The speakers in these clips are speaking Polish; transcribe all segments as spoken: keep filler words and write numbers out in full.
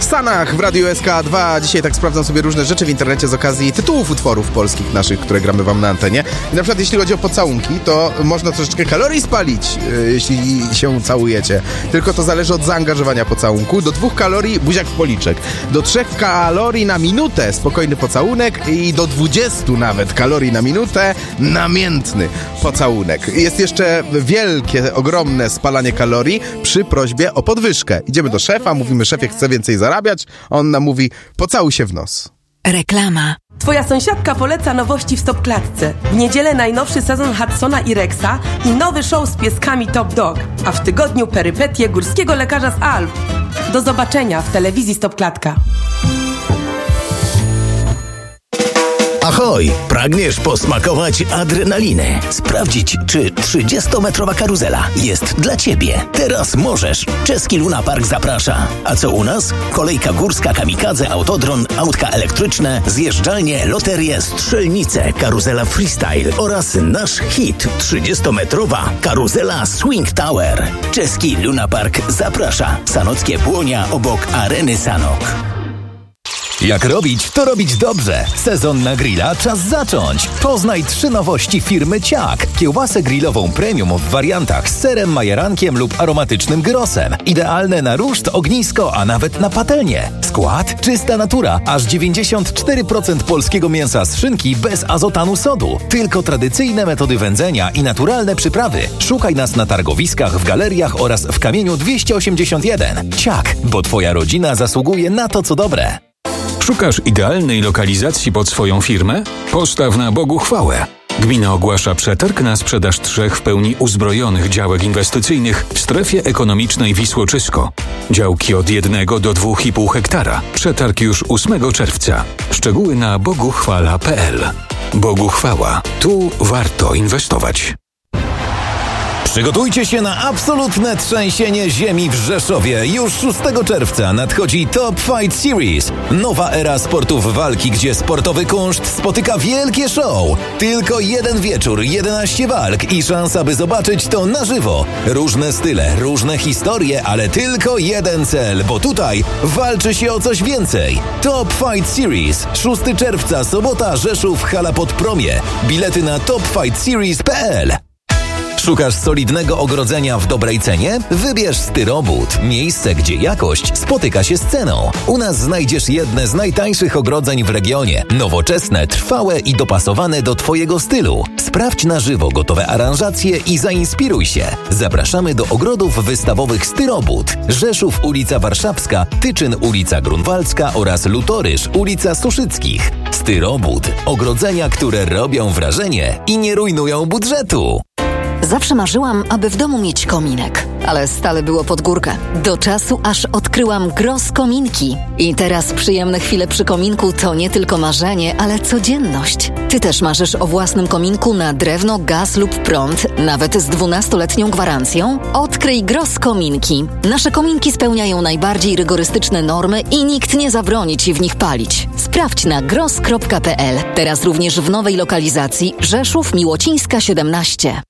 Stanach w Radiu S K dwa. Dzisiaj tak sprawdzam sobie różne rzeczy w internecie z okazji tytułów utworów polskich naszych, które gramy wam na antenie. I na przykład jeśli chodzi o pocałunki, to można troszeczkę kalorii spalić, yy, jeśli się całujecie. Tylko to zależy od zaangażowania pocałunku. Do dwóch kalorii buziak w policzek. Do trzech kalorii na minutę spokojny pocałunek i do dwudziestu nawet kalorii na minutę namiętny pocałunek. Jest jeszcze wielkie, ogromne spalanie kalorii przy prośbie o podwyżkę. Idziemy do szefa, mówimy: szefie, chcę więcej zarabiać. On nam mówi: pocałuj się w nos. Reklama. Twoja sąsiadka poleca nowości w Stopklatce. W niedzielę najnowszy sezon Hudsona i Rexa i nowy show z pieskami Top Dog. A w tygodniu perypetie górskiego lekarza z Alp. Do zobaczenia w telewizji Stopklatka. Ahoj! Pragniesz posmakować adrenaliny? Sprawdzić, czy trzydziestometrowa karuzela jest dla Ciebie. Teraz możesz. Czeski Luna Park zaprasza. A co u nas? Kolejka górska, kamikadze, autodron, autka elektryczne, zjeżdżalnie, loterie, strzelnice, karuzela freestyle oraz nasz hit trzydziestometrowa karuzela Swing Tower. Czeski Luna Park zaprasza. Sanockie Płonia obok Areny Sanok. Jak robić, to robić dobrze. Sezon na grilla czas zacząć. Poznaj trzy nowości firmy Ciak. Kiełbasę grillową premium w wariantach z serem, majerankiem lub aromatycznym gyrosem. Idealne na ruszt, ognisko, a nawet na patelnię. Skład? Czysta natura. Aż dziewięćdziesiąt cztery procent polskiego mięsa z szynki bez azotanu sodu. Tylko tradycyjne metody wędzenia i naturalne przyprawy. Szukaj nas na targowiskach, w galeriach oraz w Kamieniu dwieście osiemdziesiąt jeden. Ciak, bo Twoja rodzina zasługuje na to, co dobre. Szukasz idealnej lokalizacji pod swoją firmę? Postaw na Bogu chwałę. Gmina ogłasza przetarg na sprzedaż trzech w pełni uzbrojonych działek inwestycyjnych w strefie ekonomicznej Wisłoczysko. Działki od jednego do dwóch i pół hektara. Przetarg już ósmego czerwca. Szczegóły na boguchwala kropka p l. Bogu chwała. Tu warto inwestować. Przygotujcie się na absolutne trzęsienie ziemi w Rzeszowie. Już szóstego czerwca nadchodzi Top Fight Series. Nowa era sportów walki, gdzie sportowy kunszt spotyka wielkie show. Tylko jeden wieczór, jedenaście walk i szansa, by zobaczyć to na żywo. Różne style, różne historie, ale tylko jeden cel, bo tutaj walczy się o coś więcej. Top Fight Series. szóstego czerwca, sobota, Rzeszów, hala pod promie. Bilety na top fight series kropka p l. Szukasz solidnego ogrodzenia w dobrej cenie? Wybierz Styrobud. Miejsce, gdzie jakość spotyka się z ceną. U nas znajdziesz jedne z najtańszych ogrodzeń w regionie. Nowoczesne, trwałe i dopasowane do Twojego stylu. Sprawdź na żywo gotowe aranżacje i zainspiruj się. Zapraszamy do ogrodów wystawowych Styrobud. Rzeszów, ulica Warszawska, Tyczyn, ulica Grunwaldzka oraz Lutorysz, ulica Suszyckich. Styrobud. Ogrodzenia, które robią wrażenie i nie rujnują budżetu. Zawsze marzyłam, aby w domu mieć kominek, ale stale było pod górkę. Do czasu, aż odkryłam Gross Kominki. I teraz przyjemne chwile przy kominku to nie tylko marzenie, ale codzienność. Ty też marzysz o własnym kominku na drewno, gaz lub prąd, nawet z dwunastoletnią gwarancją? Odkryj Gross Kominki. Nasze kominki spełniają najbardziej rygorystyczne normy i nikt nie zabroni Ci w nich palić. Sprawdź na gross kropka p l. Teraz również w nowej lokalizacji Rzeszów, Miłocińska siedemnaście.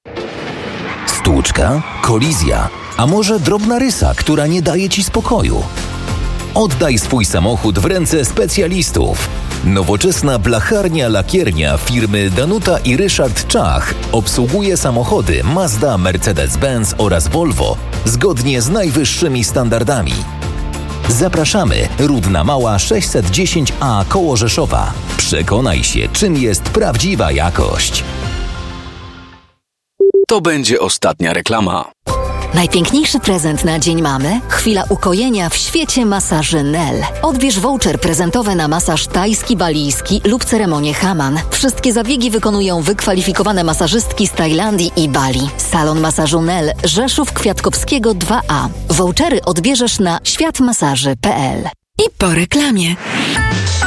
Stłuczka, kolizja, a może drobna rysa, która nie daje Ci spokoju? Oddaj swój samochód w ręce specjalistów. Nowoczesna blacharnia lakiernia firmy Danuta i Ryszard Czach obsługuje samochody Mazda, Mercedes-Benz oraz Volvo zgodnie z najwyższymi standardami. Zapraszamy, Rudna Mała sześćset dziesięć a koło Rzeszowa. Przekonaj się, czym jest prawdziwa jakość. To będzie ostatnia reklama. Najpiękniejszy prezent na Dzień Mamy? Chwila ukojenia w świecie masaży Nel. Odbierz voucher prezentowy na masaż tajski, balijski lub ceremonię Haman. Wszystkie zabiegi wykonują wykwalifikowane masażystki z Tajlandii i Bali. Salon masażu Nel, Rzeszów Kwiatkowskiego dwa a. Vouchery odbierzesz na świat masaży kropka p l. I po reklamie.